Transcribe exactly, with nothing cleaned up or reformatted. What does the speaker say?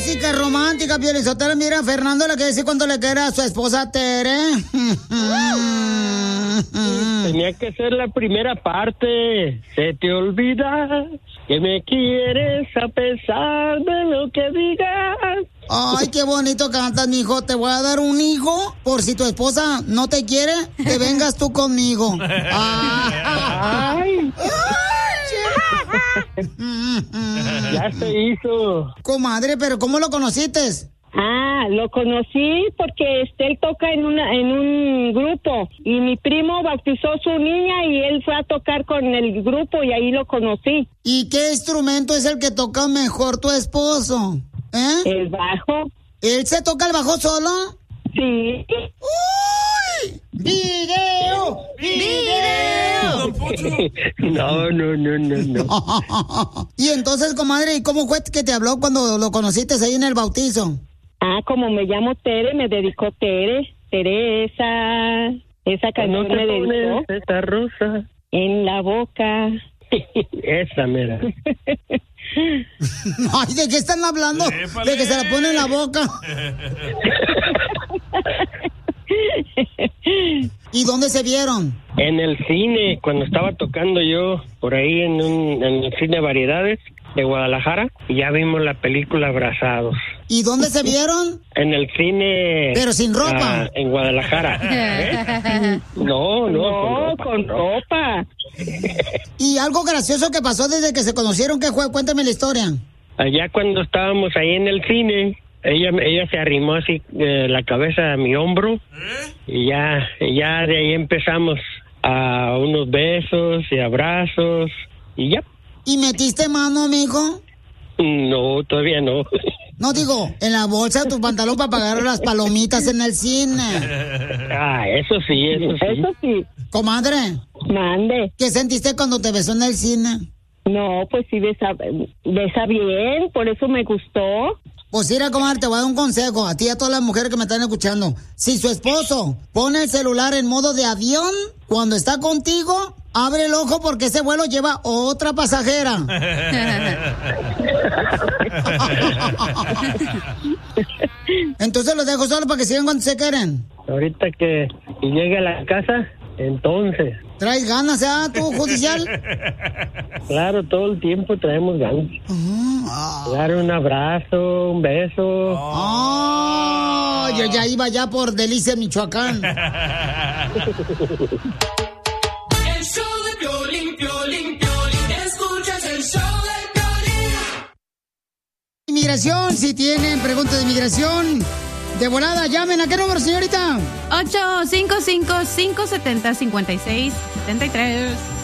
música romántica, Piolizotelo. Mira, Fernando le quiere decir cuánto le quiere a su esposa Tere. Tenía que ser la primera parte. Se te olvida que me quieres a pesar de lo que digas. Ay, qué bonito cantas, mijo. Te voy a dar un hijo por si tu esposa no te quiere, que vengas tú conmigo. Ay. Ya se hizo. Comadre, pero ¿cómo lo conociste? Ah, lo conocí porque este, él toca en una en un grupo y mi primo bautizó a su niña y él fue a tocar con el grupo y ahí lo conocí. ¿Y qué instrumento es el que toca mejor tu esposo? ¿Eh? El bajo. ¿Él se toca el bajo solo? Sí. ¡Uy! ¡Video! ¡Video! No, no, no, no, no. Y entonces, comadre, ¿y cómo fue que te habló cuando lo conociste ahí en el bautizo? Ah, como me llamo Tere, me dedicó Tere. Teresa. Esa canción ¿No te me dedicó. pones esta rosa En la boca. Esa, mira. Ay, ¿de qué están hablando? ¡Épale! De que se la pone en la boca. ¿Y dónde se vieron? En el cine, cuando estaba tocando yo por ahí en, un, en el cine Variedades de Guadalajara, y ya vimos la película Abrazados. ¿Y dónde se vieron? En el cine... Pero sin ropa. Ah, en Guadalajara. ¿Eh? No, no, No, con ropa. con ropa. ¿Y algo gracioso que pasó desde que se conocieron? ¿Qué fue? Cuéntame la historia. Allá cuando estábamos ahí en el cine, ella ella se arrimó así eh, la cabeza a mi hombro y ya, ya de ahí empezamos a unos besos y abrazos y ya. ¿Y metiste mano, mijo? No, todavía no. No, digo, en la bolsa de tu pantalón para pagar las palomitas en el cine. Ah, eso sí, eso sí. Eso sí. Comadre, Mande. ¿qué sentiste cuando te besó en el cine? No, pues sí besa, besa bien, por eso me gustó. Pues mira, comadre, te voy a dar un consejo a ti y a todas las mujeres que me están escuchando. Si su esposo pone el celular en modo de avión, cuando está contigo, abre el ojo porque ese vuelo lleva otra pasajera. Entonces los dejo solo para que sigan cuando se quieren. Ahorita que llegue a la casa, entonces. ¿Traes ganas, ah, tú, judicial? Claro, todo el tiempo traemos ganas. Uh, Dar un abrazo, un beso. Oh, yo ya iba ya por Delicia, Michoacán. El show de Piolín, Piolín, Piolín. Escuchas el show de Piolín. Inmigración, si tienen preguntas de inmigración, de volada, llamen. ¿A qué número, señorita? ocho cinco cinco, cinco siete cero, cinco seis siete tres.